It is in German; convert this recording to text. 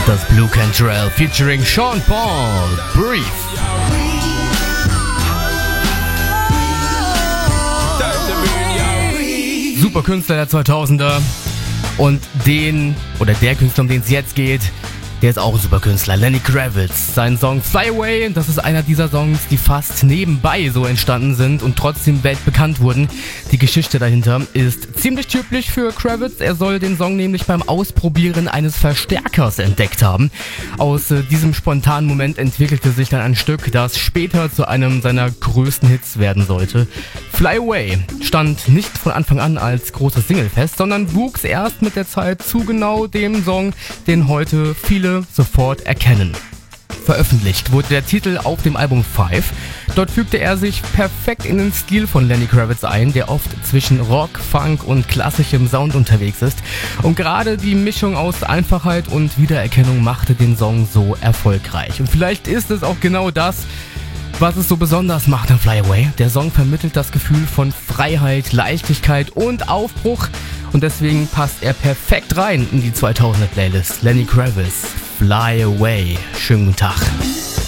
Das Blue Cantrell featuring Sean Paul, Breathe. Super Künstler der 2000er. Und der Künstler, um den es jetzt geht, der ist auch ein super Künstler, Lenny Kravitz. Sein Song Fly Away, das ist einer dieser Songs, die fast nebenbei so entstanden sind und trotzdem weltbekannt wurden. Die Geschichte dahinter ist ziemlich typisch für Kravitz. Er soll den Song nämlich beim Ausprobieren eines Verstärkers entdeckt haben. Aus diesem spontanen Moment entwickelte sich dann ein Stück, das später zu einem seiner größten Hits werden sollte. Fly Away stand nicht von Anfang an als große Single fest, sondern wuchs erst mit der Zeit zu genau dem Song, den heute viele sofort erkennen. Veröffentlicht wurde der Titel auf dem Album Five. Dort fügte er sich perfekt in den Stil von Lenny Kravitz ein, der oft zwischen Rock, Funk und klassischem Sound unterwegs ist. Und gerade die Mischung aus Einfachheit und Wiedererkennung machte den Song so erfolgreich. Und vielleicht ist es auch genau das, was es so besonders macht an Fly Away. Der Song vermittelt das Gefühl von Freiheit, Leichtigkeit und Aufbruch. Und deswegen passt er perfekt rein in die 2000er Playlist. Lenny Kravitz, Fly Away. Schönen guten Tag.